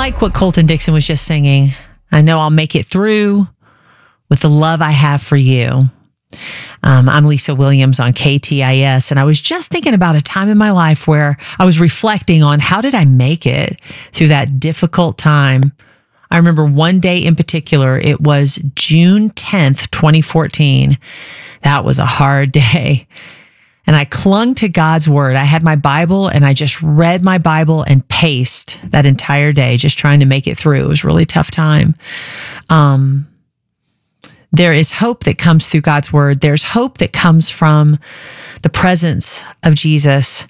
like what Colton Dixon was just singing. I know I'll make it through with the love I have for you. I'm Lisa Williams on KTIS, and I was just thinking about a time in my life where I was reflecting on how did I make it through that difficult time. I remember one day in particular, it was June 10th, 2014. That was a hard day. And I clung to God's word. I had my Bible and I just read my Bible and paced that entire day, just trying to make it through. It was a really tough time. There is hope that comes through God's word. There's hope that comes from the presence of Jesus.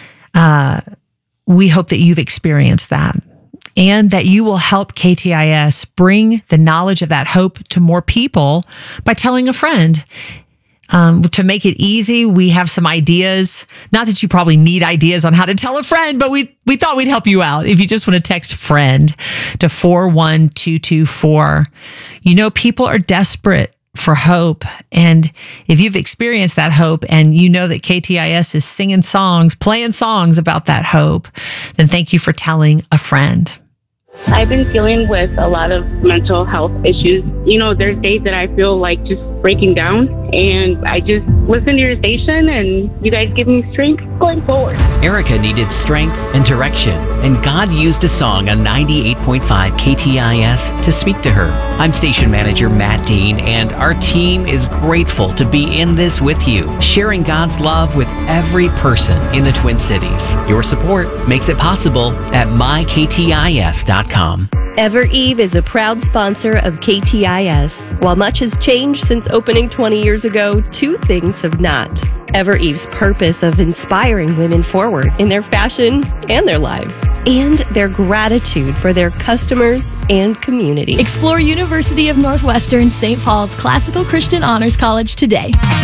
We hope that you've experienced that and that you will help KTIS bring the knowledge of that hope to more people by telling a friend. To make it easy, we have some ideas. Not that you probably need ideas on how to tell a friend, but we thought we'd help you out. If you just want to text friend to 41224. You know, people are desperate for hope. And if you've experienced that hope and you know that KTIS is singing songs, playing songs about that hope, then thank you for telling a friend. I've been dealing with a lot of mental health issues. You know, there's days that I feel like just breaking down, and I just listen to your station and you guys give me strength going forward. Erica needed strength and direction, and God used a song on 98.5 KTIS to speak to her. I'm station manager Matt Dean, and our team is grateful to be in this with you, sharing God's love with every person in the Twin Cities. Your support makes it possible at myktis.com. Ever Eve is a proud sponsor of KTIS. While much has changed since opening 20 years ago, two things have not. Ever Eve's purpose of inspiring women forward in their fashion and their lives, and their gratitude for their customers and community. Explore University of Northwestern St. Paul's Classical Christian Honors College today.